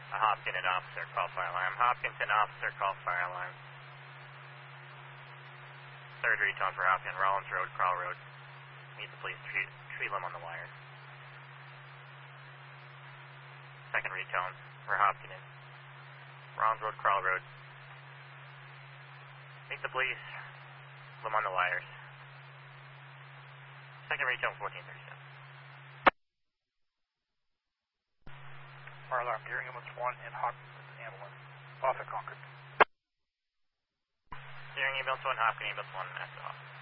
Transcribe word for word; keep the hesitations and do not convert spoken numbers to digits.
A Hopkinton officer, call fire alarm. Hopkinton officer, call fire alarm. Third retone for Hopkinton, Rollins Road, Crawl Road. Meet the police, tree, tree limb on the wires. Second retone for Hopkinton, Rollins Road, Crawl Road. Meet the police, limb on the wires. Second retone, fourteen thirty-seven. Fire alarm, Deer Ambulance one and Hopkinton Ambulance. Off at Concord. Steering Ambulance one, Hopkinton Ambulance one, that's off.